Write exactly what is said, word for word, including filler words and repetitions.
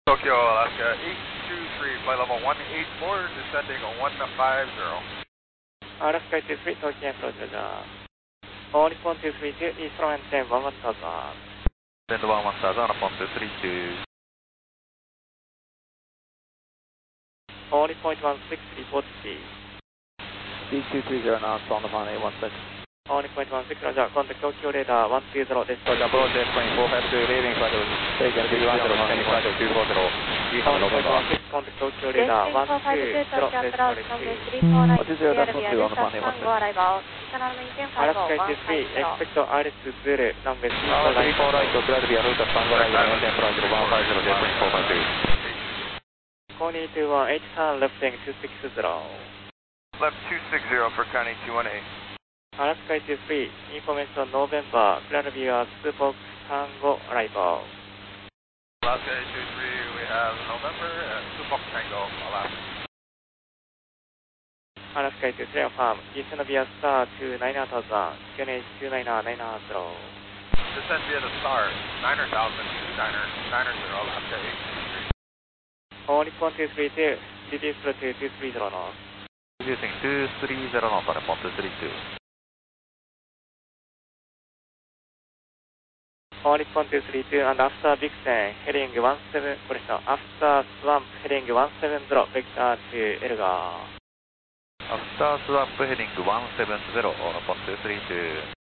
Tokyo, Alaska, eight two three, flight level one eight four, descending one five zero. Alaska eight two three, Tokyo approach, Roger. All Nippon two three two, East from maintain one one thousand. Send one one thousand upon two three two. All Nippon one six, report speed. B two three zero knots on the Monday one six. All Nippon one six, Roger. Contact Tokyo radar one two zero, this Roger, approach eight twenty-four, have to leaving flight level taken three one zero, standing flight level two four zero. You have November. one six, contact Tokyo radar one two zero, this What is your response on the Monday one six? Alaska eight two three, expect R S Zulu, runway three four right, Philadelphia, route Tango right, maintain flight level one five zero, jet twenty four five two. Connie two one eight, turn left heading two six zero. Left two six zero for Connie two one eight. Alaska eight two three, information November, Philadelphia, Superbox, Tango, arrival. Alaska eight two three, we have November, and Superbox Tango, Alaska. Alaska eight two three, affirm, Eastern via Star to nine thousand, Q N H two nine nine zero. Descend via the Star, nine thousand, nine zero, Alaska eight two three. All Nippon two three two, reduce to two three zero knots. Reducing two three zero knots on Nippon two three two. All Nippon two three two, and after Vixen, heading one seven, correction, after Swamp, heading one seven zero, vector to Elgar. After swap heading one seven zero on Nippon two three two.